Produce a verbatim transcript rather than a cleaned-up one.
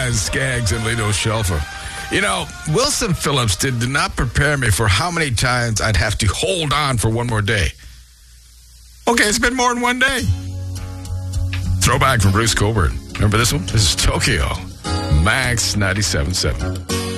guys, Skaggs and Lito Shelfer. You know, Wilson Phillips did not prepare me for how many times I'd have to hold on for one more day. Okay, it's been more than one day. Throwback from Bruce Coburn. Remember this one? This is Tokyo. Max ninety-seven point seven.